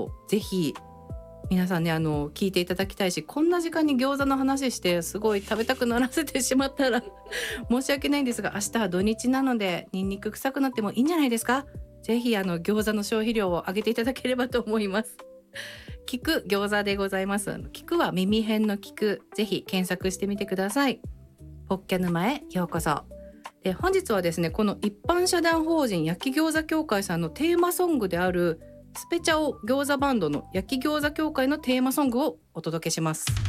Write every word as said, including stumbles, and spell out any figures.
をぜひ皆さんねあの聞いていただきたいし、こんな時間に餃子の話してすごい食べたくならせてしまったら申し訳ないんですが、明日は土日なのでニンニク臭くなってもいいんじゃないですか。ぜひあの餃子の消費量を上げていただければと思います。菊餃子でございます。菊は耳辺の菊、ぜひ検索してみてください。ポッキャ沼へようこそ。で本日はですね、この一般社団法人焼き餃子協会さんのテーマソングであるスペチャオ餃子バンドの焼き餃子協会のテーマソングをお届けします。